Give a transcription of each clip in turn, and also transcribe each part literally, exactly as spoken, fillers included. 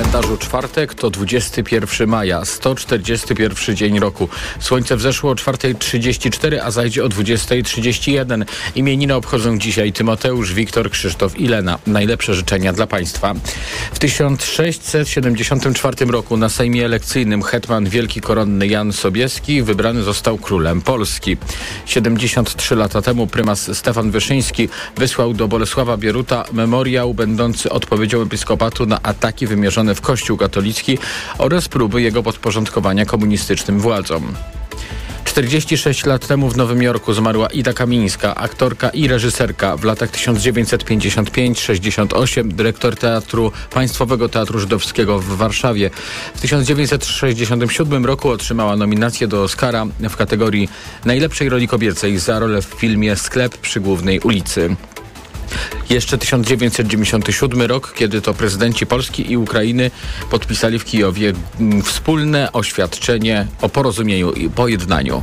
kalendarzu czwartek to dwudziestego pierwszego maja, sto czterdziesty pierwszy dzień roku. Słońce wzeszło o czwarta trzydzieści cztery, a zajdzie o dwudziesta trzydzieści jeden. Imieniny obchodzą dzisiaj Tymoteusz, Wiktor, Krzysztof i Lena. Najlepsze życzenia dla Państwa. W tysiąc sześćset siedemdziesiątym czwartym roku na Sejmie Elekcyjnym hetman wielki koronny Jan Sobieski wybrany został królem Polski. siedemdziesiąt trzy lata temu prymas Stefan Wyszyński wysłał do Bolesława Bieruta memoriał będący odpowiedzią episkopatu na ataki wymierzone w Kościół katolicki oraz próby jego podporządkowania komunistycznym władzom. czterdzieści sześć lat temu w Nowym Jorku zmarła Ida Kamińska, aktorka i reżyserka. W latach tysiąc dziewięćset pięćdziesiąt pięć do sześćdziesiąt osiem dyrektor Teatru Państwowego Teatru Żydowskiego w Warszawie. W tysiąc dziewięćset sześćdziesiątym siódmym roku otrzymała nominację do Oscara w kategorii najlepszej roli kobiecej za rolę w filmie Sklep przy Głównej ulicy. Jeszcze tysiąc dziewięćset dziewięćdziesiąty siódmy rok, kiedy to prezydenci Polski i Ukrainy podpisali w Kijowie wspólne oświadczenie o porozumieniu i pojednaniu.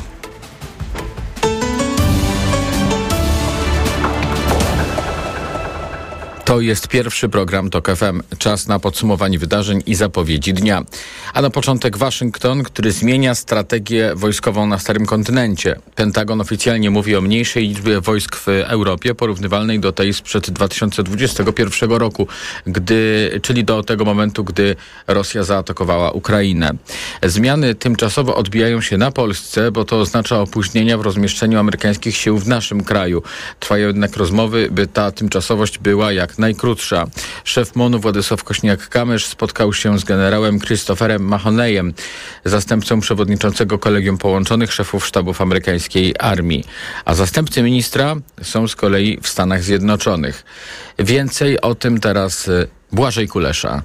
To jest pierwszy program TOK F M. Czas na podsumowanie wydarzeń i zapowiedzi dnia. A na początek Waszyngton, który zmienia strategię wojskową na Starym Kontynencie. Pentagon oficjalnie mówi o mniejszej liczbie wojsk w Europie, porównywalnej do tej sprzed dwa tysiące dwudziestego pierwszego roku, gdy, czyli do tego momentu, gdy Rosja zaatakowała Ukrainę. Zmiany tymczasowo odbijają się na Polsce, bo to oznacza opóźnienia w rozmieszczeniu amerykańskich sił w naszym kraju. Trwają jednak rozmowy, by ta tymczasowość była jak najkrótsza. Szef MON-u Władysław Kośniak-Kamysz spotkał się z generałem Christopherem Mahoneyem, zastępcą przewodniczącego Kolegium Połączonych Szefów Sztabów amerykańskiej armii. A zastępcy ministra są z kolei w Stanach Zjednoczonych. Więcej o tym teraz Błażej Kulesza.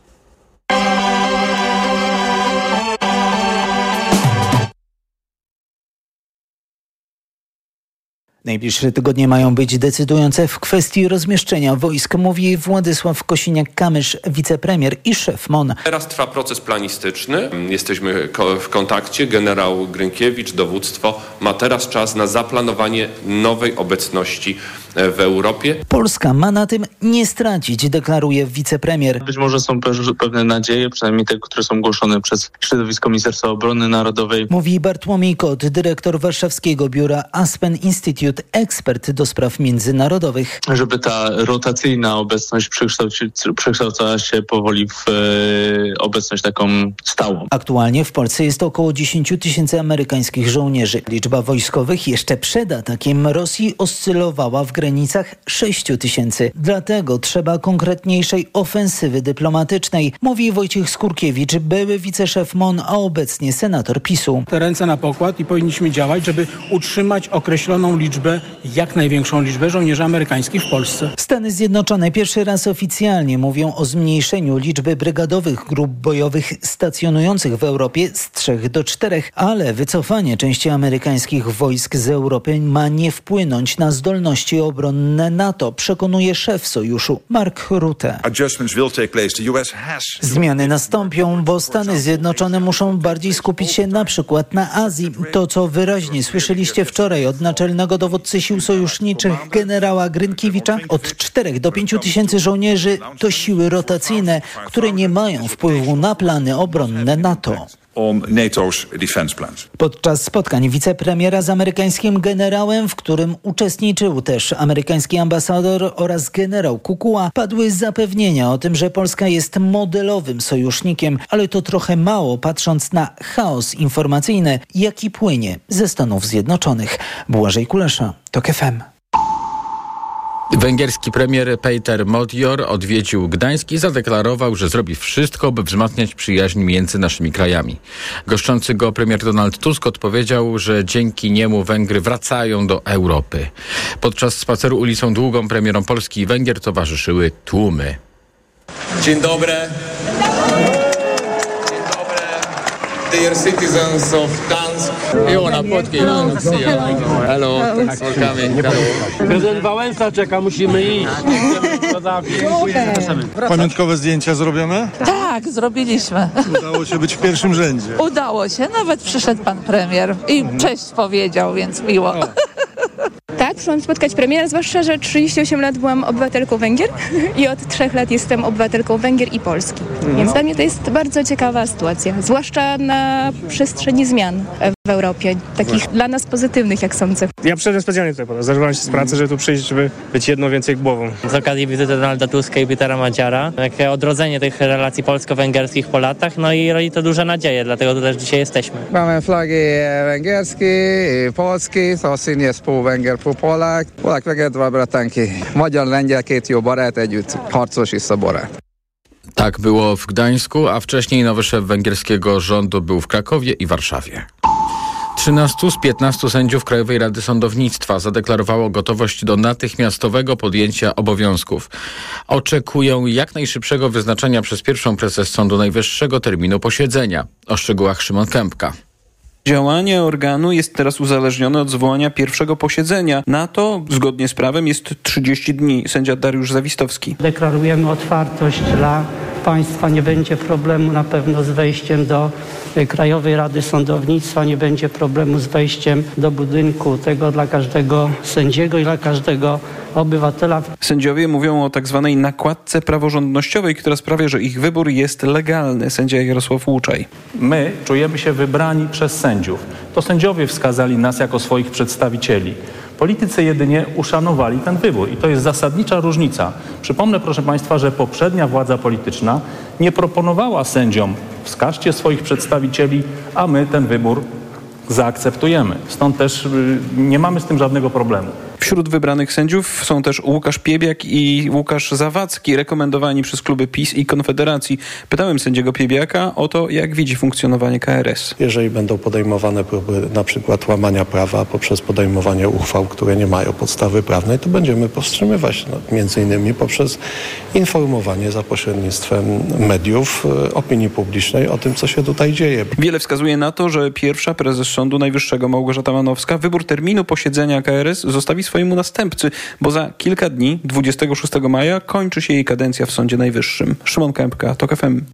Najbliższe tygodnie mają być decydujące w kwestii rozmieszczenia wojsk, mówi Władysław Kosiniak-Kamysz, wicepremier i szef MON. Teraz trwa proces planistyczny. Jesteśmy w kontakcie. Generał Grynkiewicz, dowództwo ma teraz czas na zaplanowanie nowej obecności w Europie. Polska ma na tym nie stracić, deklaruje wicepremier. Być może są pewne nadzieje, przynajmniej te, które są głoszone przez środowisko Ministerstwa Obrony Narodowej. Mówi Bartłomiej Kot, dyrektor warszawskiego biura Aspen Institute, ekspert do spraw międzynarodowych. Żeby ta rotacyjna obecność przekształcała się powoli w e, obecność taką stałą. Aktualnie w Polsce jest około dziesięć tysięcy amerykańskich żołnierzy. Liczba wojskowych jeszcze przed atakiem Rosji oscylowała w granicach sześć tysięcy. Dlatego trzeba konkretniejszej ofensywy dyplomatycznej, mówi Wojciech Skurkiewicz, były wiceszef MON, a obecnie senator PiSu. Te ręce na pokład i powinniśmy działać, żeby utrzymać określoną liczbę, jak największą liczbę żołnierzy amerykańskich w Polsce. Stany Zjednoczone pierwszy raz oficjalnie mówią o zmniejszeniu liczby brygadowych grup bojowych stacjonujących w Europie z trzech do czterech, ale wycofanie części amerykańskich wojsk z Europy ma nie wpłynąć na zdolności obronne NATO, przekonuje szef sojuszu Mark Rutte. Zmiany nastąpią, bo Stany Zjednoczone muszą bardziej skupić się na przykład na Azji. To, co wyraźnie słyszeliście wczoraj od naczelnego dowódcy sił sojuszniczych generała Grynkiewicza, od czterech do pięciu tysięcy żołnierzy to siły rotacyjne, które nie mają wpływu na plany obronne NATO. Podczas spotkań wicepremiera z amerykańskim generałem, w którym uczestniczył też amerykański ambasador oraz generał Kukuła, padły zapewnienia o tym, że Polska jest modelowym sojusznikiem, ale to trochę mało, patrząc na chaos informacyjny, jaki płynie ze Stanów Zjednoczonych. Błażej Kulesza, TOK F M. Węgierski premier Péter Modjor odwiedził Gdańsk i zadeklarował, że zrobi wszystko, by wzmacniać przyjaźń między naszymi krajami. Goszczący go premier Donald Tusk odpowiedział, że dzięki niemu Węgry wracają do Europy. Podczas spaceru ulicą Długą premierom Polski i Węgier towarzyszyły tłumy. Dzień dobry. Dear citizens of Gdańsk. Jó napot kívánok, szia! Hello, thanks for coming. Prezydent Wałęsa czeka, musimy iść. Pamiątkowe zdjęcia zrobione? Tak, zrobiliśmy. Udało się być w pierwszym rzędzie. Udało się, nawet przyszedł pan premier i cześć powiedział, więc miło. Tak, przyszłam spotkać premiera, zwłaszcza, że trzydzieści osiem lat byłam obywatelką Węgier i od trzech lat jestem obywatelką Węgier i Polski. Mhm. Więc dla mnie to jest bardzo ciekawa sytuacja, zwłaszcza na przestrzeni zmian w Europie, takich dla nas pozytywnych, jak sądzę. Ja przyszedłem specjalnie tutaj, zerwałem się z pracy, żeby tu przyjść, żeby być jedną więcej głową. Z okazji wizyty Donalda Tuska i Petera Madziara, takie odrodzenie tych relacji polsko-węgierskich po latach, no i rodzi to duże nadzieje, dlatego tu też dzisiaj jesteśmy. Mamy flagi węgierskie, polskie, to szín jest pół Węgier, pół Polak. Polak węgier, dwa bratanki. Magyar, lengyel, két jó barát együtt, harcos i barát. Tak było w Gdańsku, a wcześniej nowy szef węgierskiego rządu był w Krakowie i Warszawie. trzynastu z piętnastu sędziów Krajowej Rady Sądownictwa zadeklarowało gotowość do natychmiastowego podjęcia obowiązków. Oczekują jak najszybszego wyznaczenia przez pierwszą prezes Sądu Najwyższego terminu posiedzenia. O szczegółach Szymon Kępka. Działanie organu jest teraz uzależnione od zwołania pierwszego posiedzenia. Na to, zgodnie z prawem, jest trzydzieści dni. Sędzia Dariusz Zawistowski. Deklarujemy otwartość dla państwa. Nie będzie problemu na pewno z wejściem do Krajowej Rady Sądownictwa. Nie będzie problemu z wejściem do budynku tego dla każdego sędziego i dla każdego obywatela. Sędziowie mówią o tak zwanej nakładce praworządnościowej, która sprawia, że ich wybór jest legalny. Sędzia Jarosław Łuczaj. My czujemy się wybrani przez sędziów. To sędziowie wskazali nas jako swoich przedstawicieli. Politycy jedynie uszanowali ten wybór i to jest zasadnicza różnica. Przypomnę, proszę Państwa, że poprzednia władza polityczna nie proponowała sędziom wskażcie swoich przedstawicieli, a my ten wybór zaakceptujemy. Stąd też nie mamy z tym żadnego problemu. Wśród wybranych sędziów są też Łukasz Piebiak i Łukasz Zawadzki, rekomendowani przez kluby PiS i Konfederacji. Pytałem sędziego Piebiaka o to, jak widzi funkcjonowanie K R S. Jeżeli będą podejmowane próby na przykład łamania prawa poprzez podejmowanie uchwał, które nie mają podstawy prawnej, to będziemy powstrzymywać, no, między innymi poprzez informowanie za pośrednictwem mediów, opinii publicznej o tym, co się tutaj dzieje. Wiele wskazuje na to, że pierwsza prezes Sądu Najwyższego Małgorzata Manowska wybór terminu posiedzenia K R S zostawi swojemu następcy, bo za kilka dni, dwudziestego szóstego maja, kończy się jej kadencja w Sądzie Najwyższym. Szymon Kępka, TOK F M.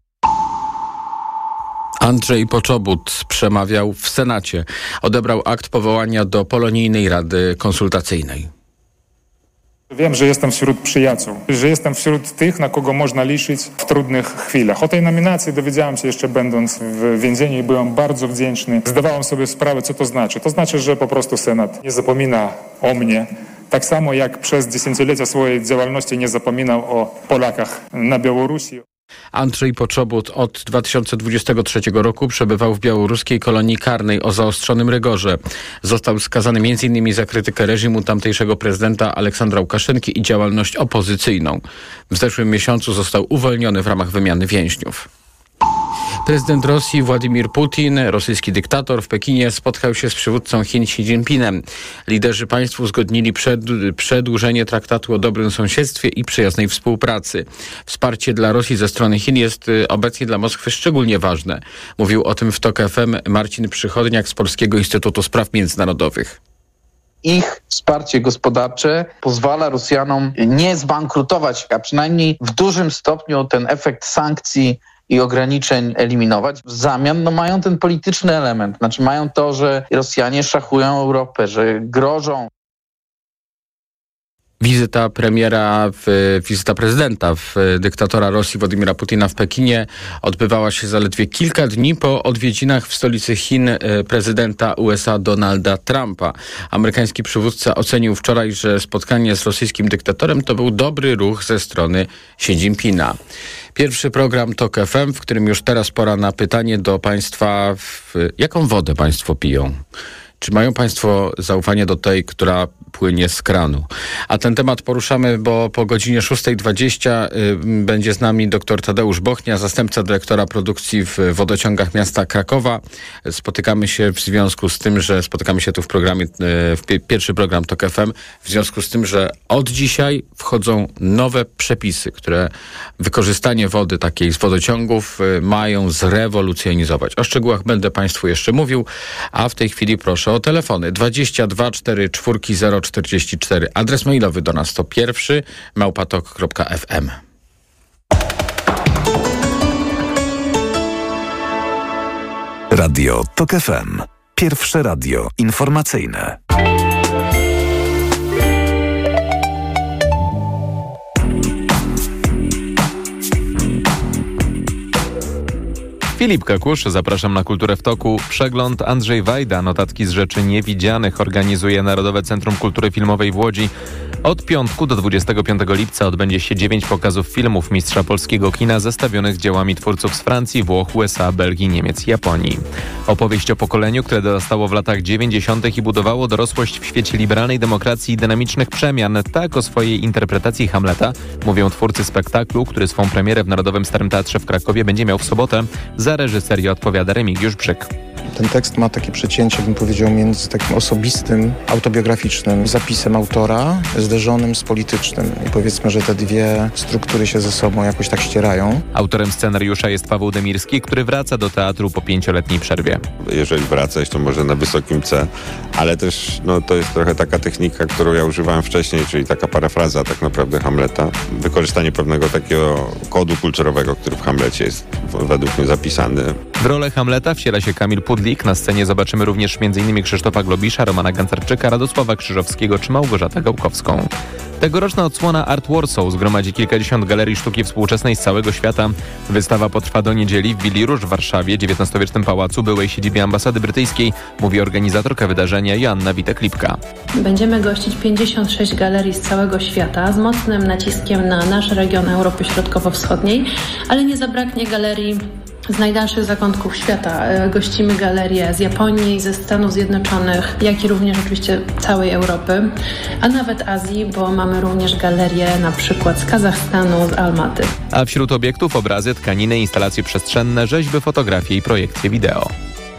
Andrzej Poczobut przemawiał w Senacie. Odebrał akt powołania do Polonijnej Rady Konsultacyjnej. Wiem, że jestem wśród przyjaciół, że jestem wśród tych, na kogo można liczyć w trudnych chwilach. O tej nominacji dowiedziałem się jeszcze będąc w więzieniu i byłem bardzo wdzięczny. Zdawałem sobie sprawę, co to znaczy. To znaczy, że po prostu Senat nie zapomina o mnie. Tak samo jak przez dziesięciolecia swojej działalności nie zapominał o Polakach na Białorusi. Andrzej Poczobut od dwa tysiące dwudziestego trzeciego roku przebywał w białoruskiej kolonii karnej o zaostrzonym rygorze. Został skazany między innymi za krytykę reżimu tamtejszego prezydenta Aleksandra Łukaszenki i działalność opozycyjną. W zeszłym miesiącu został uwolniony w ramach wymiany więźniów. Prezydent Rosji Władimir Putin, rosyjski dyktator, w Pekinie spotkał się z przywódcą Chin Xi Jinpingem. Liderzy państw uzgodnili przed, przedłużenie traktatu o dobrym sąsiedztwie i przyjaznej współpracy. Wsparcie dla Rosji ze strony Chin jest obecnie dla Moskwy szczególnie ważne. Mówił o tym w TOK F M Marcin Przychodniak z Polskiego Instytutu Spraw Międzynarodowych. Ich wsparcie gospodarcze pozwala Rosjanom nie zbankrutować, a przynajmniej w dużym stopniu ten efekt sankcji i ograniczeń eliminować. W zamian no, mają ten polityczny element. Znaczy mają to, że Rosjanie szachują Europę, że grożą. Wizyta premiera, w, wizyta prezydenta w dyktatora Rosji Władimira Putina w Pekinie odbywała się zaledwie kilka dni po odwiedzinach w stolicy Chin prezydenta U S A Donalda Trumpa. Amerykański przywódca ocenił wczoraj, że spotkanie z rosyjskim dyktatorem to był dobry ruch ze strony Xi Jinpinga. Pierwszy program TOK F M, w którym już teraz pora na pytanie do państwa, w, jaką wodę państwo piją? Czy mają państwo zaufanie do tej, która płynie z kranu? A ten temat poruszamy, bo po godzinie szósta dwadzieścia y, będzie z nami dr Tadeusz Bochnia, zastępca dyrektora produkcji w wodociągach miasta Krakowa. Spotykamy się w związku z tym, że spotykamy się tu w programie, y, w pi- pierwszy program TOK F M, w związku z tym, że od dzisiaj wchodzą nowe przepisy, które wykorzystanie wody takiej z wodociągów y, mają zrewolucjonizować. O szczegółach będę państwu jeszcze mówił, a w tej chwili proszę o telefony dwadzieścia dwa cztery cztery zero czterdzieści cztery. Adres mailowy do nas to pierwszy małpatok kropka f m. Radio TOK F M. Pierwsze radio informacyjne. Filip Kakusz, zapraszam na Kulturę w toku. Przegląd Andrzej Wajda, notatki z rzeczy niewidzianych, organizuje Narodowe Centrum Kultury Filmowej w Łodzi. Od piątku do dwudziestego piątego lipca odbędzie się dziewięć pokazów filmów mistrza polskiego kina zestawionych dziełami twórców z Francji, Włoch, U S A, Belgii, Niemiec i Japonii. Opowieść o pokoleniu, które dorastało w latach dziewięćdziesiątych i budowało dorosłość w świecie liberalnej demokracji i dynamicznych przemian. Tak o swojej interpretacji Hamleta mówią twórcy spektaklu, który swą premierę w Narodowym Starym Teatrze w Krakowie będzie miał w sobotę. Za reżyserię odpowiada Remigiusz Brzyk. Ten tekst ma takie przecięcie, bym powiedział, między takim osobistym, autobiograficznym zapisem autora, zderzonym z politycznym. I powiedzmy, że te dwie struktury się ze sobą jakoś tak ścierają. Autorem scenariusza jest Paweł Demirski, który wraca do teatru po pięcioletniej przerwie. Jeżeli wracać, to może na wysokim C, ale też no, to jest trochę taka technika, którą ja używałem wcześniej, czyli taka parafraza tak naprawdę Hamleta. Wykorzystanie pewnego takiego kodu kulturowego, który w Hamlecie jest według mnie zapisany. W rolę Hamleta wciela się Kamil Pudlik. Na scenie zobaczymy również m.in. Krzysztofa Globisza, Romana Gancarczyka, Radosława Krzyżowskiego czy Małgorzatę Gałkowską. Tegoroczna odsłona Art Warsaw zgromadzi kilkadziesiąt galerii sztuki współczesnej z całego świata. Wystawa potrwa do niedzieli w Willi Róż w Warszawie, dziewiętnastowiecznym pałacu, byłej siedzibie ambasady brytyjskiej, mówi organizatorka wydarzenia Joanna Witek-Lipka. Będziemy gościć pięćdziesiąt sześć galerii z całego świata z mocnym naciskiem na nasz region Europy Środkowo-Wschodniej, ale nie zabraknie galerii z najdalszych zakątków świata. Gościmy galerie z Japonii, ze Stanów Zjednoczonych, jak i również oczywiście całej Europy, a nawet Azji, bo mamy również galerie na przykład z Kazachstanu, z Almaty. A wśród obiektów obrazy, tkaniny, instalacje przestrzenne, rzeźby, fotografie i projekcje wideo.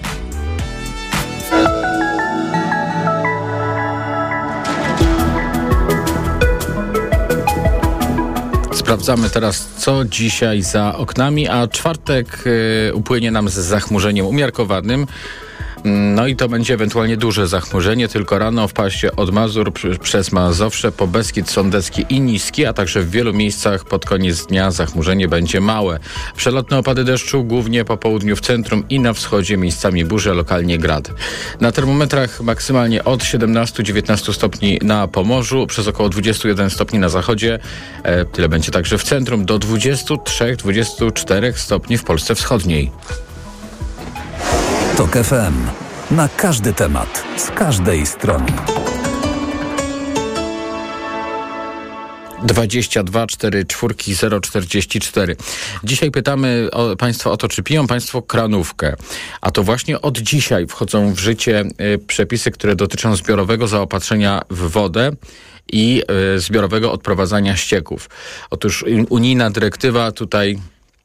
Sprawdzamy teraz, co dzisiaj za oknami, a czwartek y, upłynie nam z zachmurzeniem umiarkowanym. No i to będzie ewentualnie duże zachmurzenie, tylko rano w paście od Mazur przy, przez Mazowsze po Beskid Sądecki i Niski, a także w wielu miejscach pod koniec dnia zachmurzenie będzie małe. Przelotne opady deszczu głównie po południu w centrum i na wschodzie, miejscami burze, lokalnie grad. Na termometrach maksymalnie od siedemnastu do dziewiętnastu stopni na Pomorzu, przez około dwudziestu jeden stopni na zachodzie. E, tyle będzie także w centrum, do dwudziestu trzech do dwudziestu czterech stopni w Polsce Wschodniej. Tok F M. Na każdy temat, z każdej strony. dwadzieścia dwa cztery cztery zero czterdzieści cztery. Dzisiaj pytamy o, Państwa o to, czy piją Państwo kranówkę. A to właśnie od dzisiaj wchodzą w życie y, przepisy, które dotyczą zbiorowego zaopatrzenia w wodę i y, zbiorowego odprowadzania ścieków. Otóż unijna dyrektywa tutaj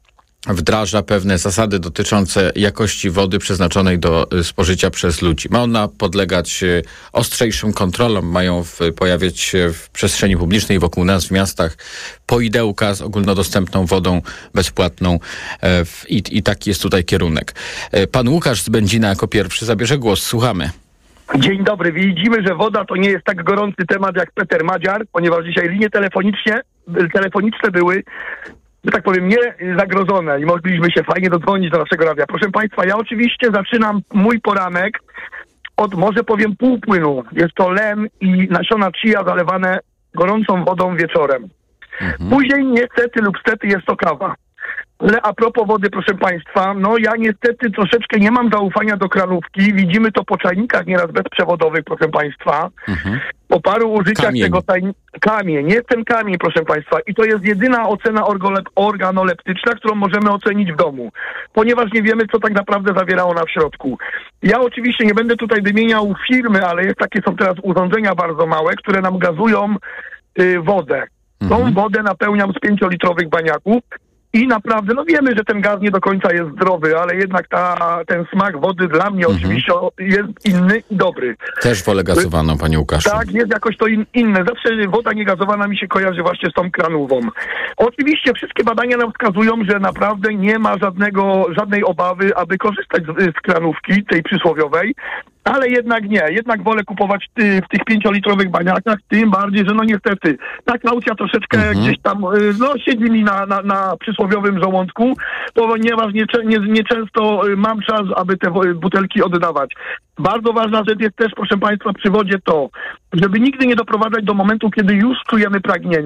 wdraża pewne zasady dotyczące jakości wody przeznaczonej do spożycia przez ludzi. Ma ona podlegać ostrzejszym kontrolom, mają w, pojawiać się w przestrzeni publicznej wokół nas w miastach poidełka z ogólnodostępną wodą bezpłatną e, w, i, i taki jest tutaj kierunek. E, pan Łukasz z Będzina jako pierwszy zabierze głos. Słuchamy. Dzień dobry. Widzimy, że woda to nie jest tak gorący temat jak Peter Madziar, ponieważ dzisiaj linie telefoniczne, telefoniczne były, że tak powiem, nie zagrożone i mogliśmy się fajnie dodzwonić do naszego radia. Proszę Państwa, ja oczywiście zaczynam mój poranek od, może powiem, półpłynu. Jest to lem i nasiona chia zalewane gorącą wodą wieczorem. Mhm. Później niestety lub stety jest to kawa. Ale a propos wody, proszę Państwa, no ja niestety troszeczkę nie mam zaufania do kranówki. Widzimy to po czajnikach nieraz bezprzewodowych, proszę Państwa. Mhm. Po paru użyciach kamień. tego tajnika. Kamień, jest ten kamień, proszę Państwa. I to jest jedyna ocena orgolep- organoleptyczna, którą możemy ocenić w domu. Ponieważ nie wiemy, co tak naprawdę zawierało ona w środku. Ja oczywiście nie będę tutaj wymieniał firmy, ale jest takie, są teraz urządzenia bardzo małe, które nam gazują y, wodę. Mhm. Tą wodę napełniam z pięciolitrowych baniaków. I naprawdę, no wiemy, że ten gaz nie do końca jest zdrowy, ale jednak ta, ten smak wody dla mnie mhm. oczywiście jest inny i dobry. Też wolę gazowaną, panie Łukaszu. Tak, jest jakoś to in, inne. Zawsze woda niegazowana mi się kojarzy właśnie z tą kranówą. Oczywiście wszystkie badania nam wskazują, że naprawdę nie ma żadnego, żadnej obawy, aby korzystać z, z kranówki, tej przysłowiowej. Ale jednak nie, jednak wolę kupować ty, w tych pięciolitrowych baniakach, tym bardziej, że no niestety ta kaucja troszeczkę mhm. gdzieś tam no, siedzi mi na, na, na przysłowiowym żołądku, ponieważ nie, nie, nie często mam czas, aby te butelki oddawać. Bardzo ważna rzecz jest też, proszę Państwa, przy wodzie to, żeby nigdy nie doprowadzać do momentu, kiedy już czujemy pragnienie.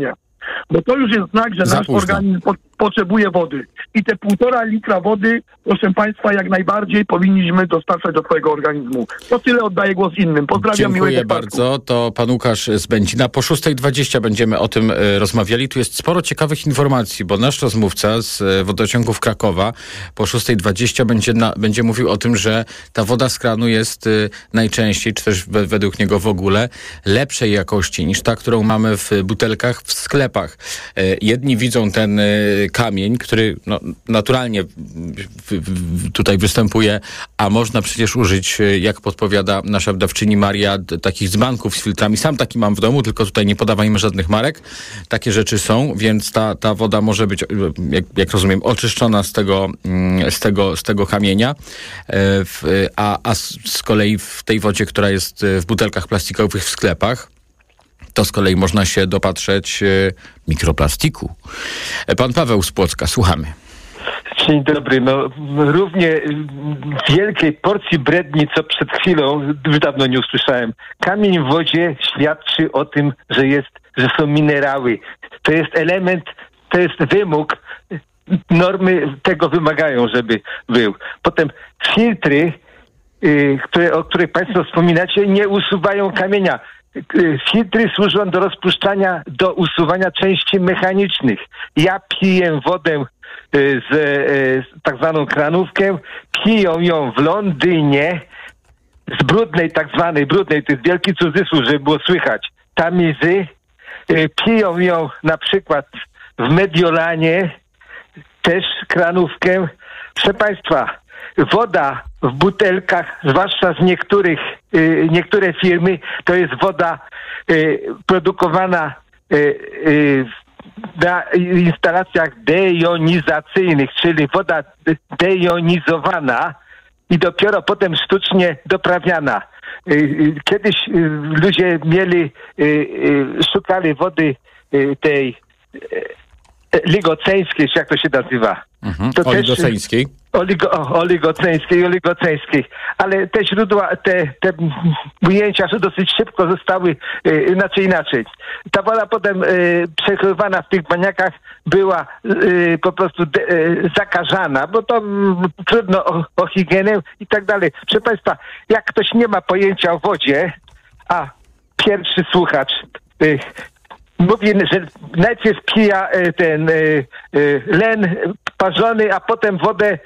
bo to już jest znak, że Za nasz późno. organizm po, potrzebuje wody. I te półtora litra wody, proszę Państwa, jak najbardziej powinniśmy dostarczać do swojego organizmu. To tyle, oddaję głos innym. Pozdrawiam, miłego Dziękuję czwartku. bardzo. To pan Łukasz z Będzina. Po szóstej dwadzieścia będziemy o tym e, rozmawiali. Tu jest sporo ciekawych informacji, bo nasz rozmówca z e, wodociągów Krakowa po szóstej dwadzieścia będzie, na, będzie mówił o tym, że ta woda z kranu jest e, najczęściej, czy też we, według niego w ogóle, lepszej jakości niż ta, którą mamy w butelkach w sklepach. E, jedni widzą ten e, kamień, który no, naturalnie w, w, tutaj występuje, a można przecież użyć, e, jak podpowiada nasza wdawczyni Maria, d- takich dzbanków z filtrami. Sam taki mam w domu, tylko tutaj nie podawajmy żadnych marek. Takie rzeczy są, więc ta, ta woda może być, e, jak, jak rozumiem, oczyszczona z tego, mm, z tego, z tego kamienia, e, w, a, a z, z kolei w tej wodzie, która jest e, w butelkach plastikowych w sklepach, to z kolei można się dopatrzeć e, mikroplastiku. E, Pan Paweł z Płocka, słuchamy. Dzień dobry. No, równie wielkiej porcji bredni, co przed chwilą, już dawno nie usłyszałem. Kamień w wodzie świadczy o tym, że jest, że są minerały. To jest element, to jest wymóg. Normy tego wymagają, żeby był. Potem filtry, yy, które, o których Państwo wspominacie, nie usuwają kamienia. Yy, filtry służą do rozpuszczania, do usuwania części mechanicznych. Ja piję wodę z, z tak zwaną kranówkę, piją ją w Londynie z brudnej, tak zwanej brudnej, to jest wielki cudzysłów, żeby było słychać, tamizy, piją ją na przykład w Mediolanie, też kranówkę. Proszę Państwa, woda w butelkach, zwłaszcza z niektórych, niektóre firmy, to jest woda produkowana na instalacjach dejonizacyjnych, czyli woda dejonizowana i dopiero potem sztucznie doprawiana. Kiedyś ludzie mieli, szukali wody tej ligoceńskiej, czy jak to się nazywa? Mhm. To Oligoceńskiej. Też, oligo, oligoceńskiej, oligoceńskiej. Ale te źródła, te, te ujęcia że dosyć szybko zostały, e, inaczej inaczej. Ta woda potem e, przechowywana w tych baniakach była e, po prostu de, e, zakażana, bo to m, trudno o, o higienę i tak dalej. Proszę Państwa, jak ktoś nie ma pojęcia o wodzie, a pierwszy słuchacz e, mówi, że najpierw pija ten len parzony, a potem wodę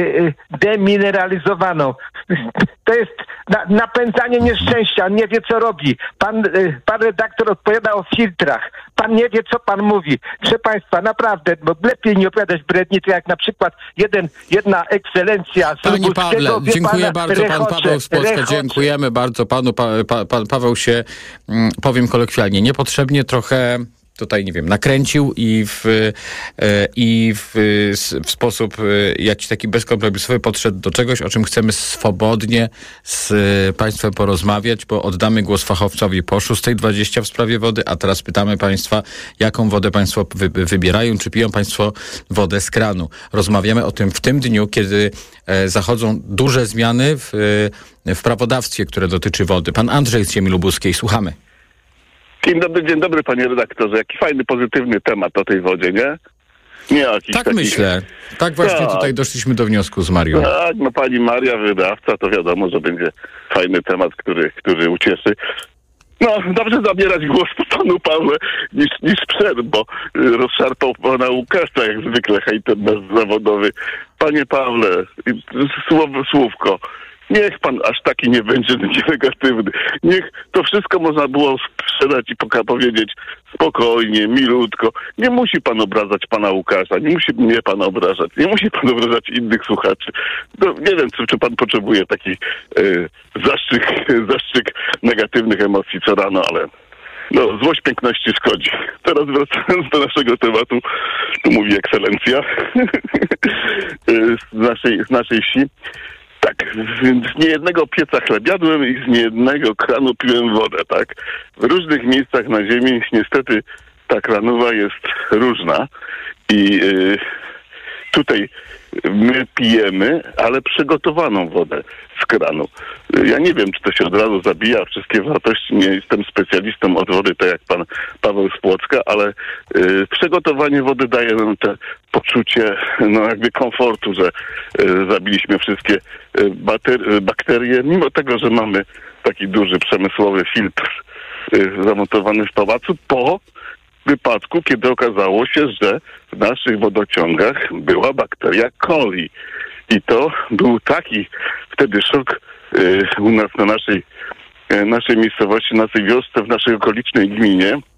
demineralizowaną. To jest na, napędzanie nieszczęścia. Nie wie, co robi. Pan, pan redaktor odpowiada o filtrach. Pan nie wie, co pan mówi. Proszę Państwa, naprawdę, bo lepiej nie opowiadać bredni, to jak na przykład jeden, jedna ekscelencja z Panie Lubuskiego, Pawle, wie dziękuję pana, bardzo. Pan rechocze, Paweł z Płocka, rechocze. dziękujemy bardzo panu. Pa, pa, pan Paweł się, mm, powiem kolokwialnie, niepotrzebnie trochę tutaj, nie wiem, nakręcił i w, e, i w, w sposób e, jakiś taki bezkompromisowy podszedł do czegoś, o czym chcemy swobodnie z Państwem porozmawiać, bo oddamy głos fachowcowi po szóstej dwadzieścia w sprawie wody, a teraz pytamy Państwa, jaką wodę Państwo wy, wybierają, czy piją Państwo wodę z kranu. Rozmawiamy o tym w tym dniu, kiedy e, zachodzą duże zmiany w, w prawodawstwie, które dotyczy wody. Pan Andrzej z Ziemi Lubuskiej, słuchamy. Dzień dobry, dzień dobry, panie redaktorze. Jaki fajny, pozytywny temat o tej wodzie, nie? Nie jakiś Tak taki... myślę. Tak właśnie tak. tutaj doszliśmy do wniosku z Marią. Tak, no pani Maria, wydawca, to wiadomo, że będzie fajny temat, który, który ucieszy. No, dobrze zabierać głos po panu Pawle niż, niż przed, bo y, rozszarpał pana Łukasza, jak zwykle hejter nasz zawodowy. Panie Pawle, y, słowo, słówko. Niech pan aż taki nie będzie negatywny. Niech to wszystko można było sprzedać i poka- powiedzieć spokojnie, milutko. Nie musi pan obrażać pana Łukasza, nie musi mnie pan obrażać, nie musi pan obrażać innych słuchaczy. No, nie wiem, czy, czy pan potrzebuje taki e, zastrzyk, zastrzyk negatywnych emocji co rano, ale no, złość piękności szkodzi. Teraz wracając do naszego tematu, tu mówi ekscelencja z naszej, z naszej wsi. Tak, z niejednego pieca chleb jadłem i z niejednego kranu piłem wodę, tak? W różnych miejscach na ziemi niestety ta kranowa jest różna i, yy, tutaj my pijemy, ale przygotowaną wodę z kranu. Ja nie wiem, czy to się od razu zabija wszystkie wartości. Nie jestem specjalistą od wody, tak jak pan Paweł z Płocka, ale y, przygotowanie wody daje nam te poczucie, no jakby komfortu, że y, zabiliśmy wszystkie y, bater- bakterie, mimo tego, że mamy taki duży przemysłowy filtr y, zamontowany w pałacu, po wypadku, kiedy okazało się, że w naszych wodociągach była bakteria coli. I to był taki wtedy szok y, u nas na naszej, y, naszej miejscowości, naszej wiosce, w naszej okolicznej gminie,